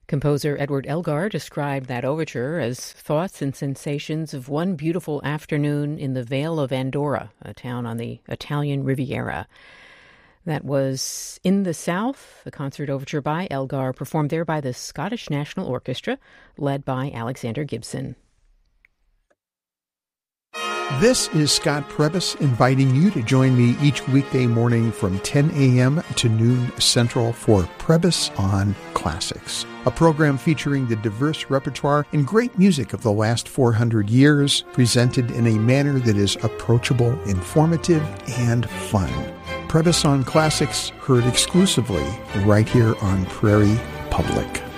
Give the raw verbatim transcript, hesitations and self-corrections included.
Composer Edward Elgar described that overture as thoughts and sensations of one beautiful afternoon in the Vale of Andorra, a town on the Italian Riviera. That was In the South, the concert overture by Elgar, performed there by the Scottish National Orchestra, led by Alexander Gibson. This is Scott Prebys inviting you to join me each weekday morning from ten a.m. to noon Central for Prebys on Classics, a program featuring the diverse repertoire and great music of the last four hundred years, presented in a manner that is approachable, informative, and fun. Prebys on Classics, heard exclusively right here on Prairie Public.